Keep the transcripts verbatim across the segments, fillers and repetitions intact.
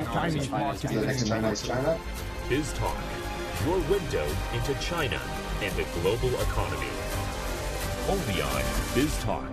Chinese market next China is China. BizTalk, your window into China and the global economy. Only on BizTalk.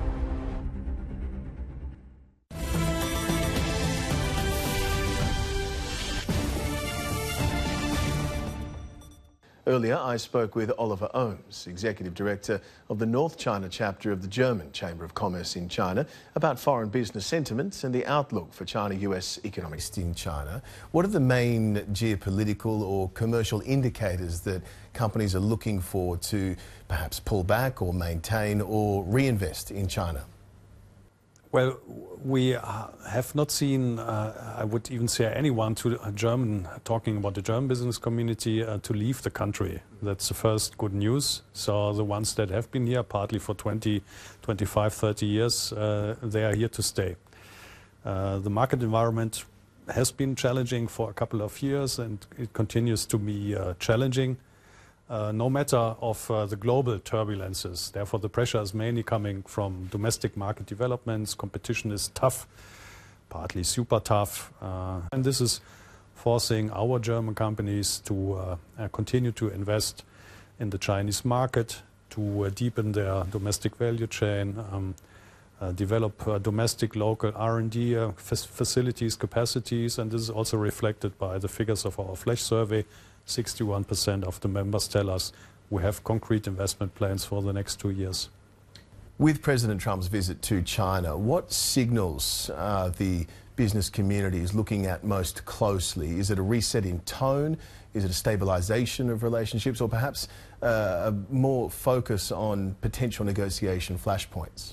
Earlier, I spoke with Oliver Ohms, Executive Director of the North China chapter of the German Chamber of Commerce in China, about foreign business sentiments and the outlook for China-U S economics in China. What are the main geopolitical or commercial indicators that companies are looking for to perhaps pull back or maintain or reinvest in China? Well, we have not seen, uh, I would even say anyone to a German, talking about the German business community, uh, to leave the country. That's the first good news. So the ones that have been here, partly for twenty, twenty-five, thirty years, uh, they are here to stay. Uh, the market environment has been challenging for a couple of years, and it continues to be uh, challenging. Uh, no matter of uh, the global turbulences. Therefore, the pressure is mainly coming from domestic market developments. Competition is tough, partly super tough. Uh, and this is forcing our German companies to uh, uh, continue to invest in the Chinese market, to uh, deepen their domestic value chain, um, uh, develop uh, domestic local R and D uh, facilities, capacities. And this is also reflected by the figures of our flash survey. sixty-one percent of the members tell us we have concrete investment plans for the next two years. With President Trump's visit to China, what signals are the business community is looking at most closely? Is it a reset in tone? Is it a stabilisation of relationships, or perhaps uh, a more focus on potential negotiation flashpoints?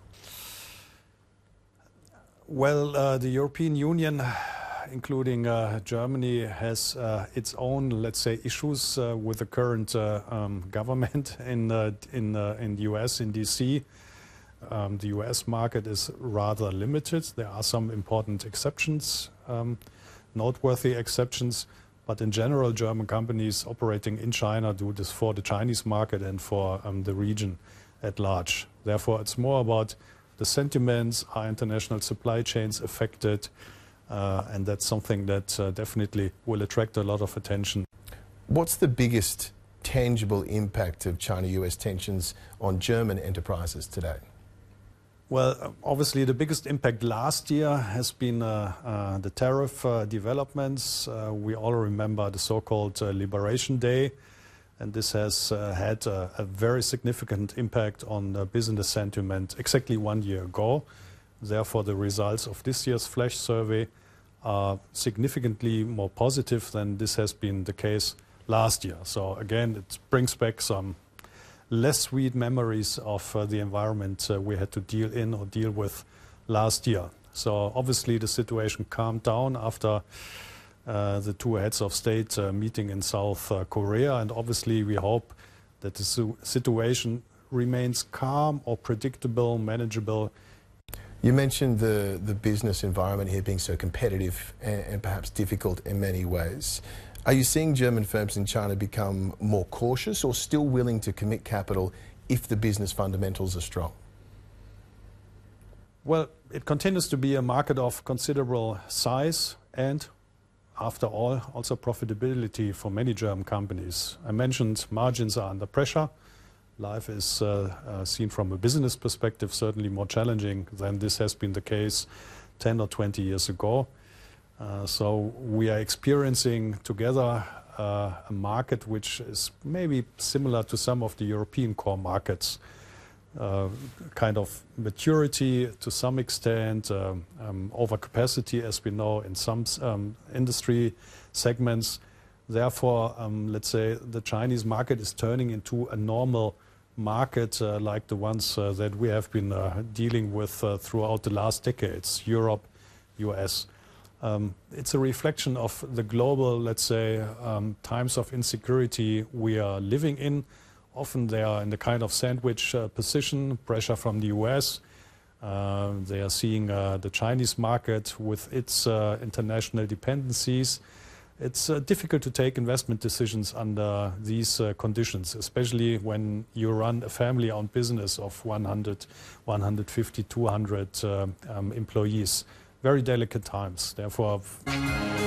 Well, uh, the European Union, including uh, Germany, has uh, its own, let's say, issues uh, with the current uh, um, government in uh, in uh, in the U S, in D C. Um, the U S market is rather limited. There are some important exceptions, um, noteworthy exceptions, but in general, German companies operating in China do this for the Chinese market and for um, the region at large. Therefore, it's more about the sentiments. Are international supply chains affected? Uh, and that's something that uh, definitely will attract a lot of attention. What's the biggest tangible impact of China-U S tensions on German enterprises today? Well, obviously the biggest impact last year has been uh, uh, the tariff uh, developments. Uh, we all remember the so-called uh, Liberation Day, and this has uh, had uh, a very significant impact on uh, business sentiment exactly one year ago. Therefore, the results of this year's flash survey are significantly more positive than this has been the case last year. So again, it brings back some less sweet memories of uh, the environment uh, we had to deal in or deal with last year. So obviously the situation calmed down after uh, the two heads of state uh, meeting in South uh, Korea, and obviously we hope that the su situation remains calm or predictable, manageable. You mentioned the, the business environment here being so competitive and, and perhaps difficult in many ways. Are you seeing German firms in China become more cautious or still willing to commit capital if the business fundamentals are strong? Well, it continues to be a market of considerable size and, after all, also profitability for many German companies. I mentioned margins are under pressure. Life is uh, uh, seen from a business perspective certainly more challenging than this has been the case ten or twenty years ago. Uh, so we are experiencing together uh, a market which is maybe similar to some of the European core markets. Uh, kind of maturity to some extent, um, um, overcapacity as we know in some um, industry segments. Therefore, um, let's say the Chinese market is turning into a normal market uh, like the ones uh, that we have been uh, dealing with uh, throughout the last decades, Europe, U S. Um, it's a reflection of the global, let's say, um, times of insecurity we are living in. Often they are in the kind of sandwich uh, position, pressure from the U S. Uh, they are seeing uh, the Chinese market with its uh, international dependencies. It's uh, difficult to take investment decisions under these uh, conditions, especially when you run a family-owned business of one hundred, one hundred fifty, two hundred uh, um, employees. very delicate times. Therefore,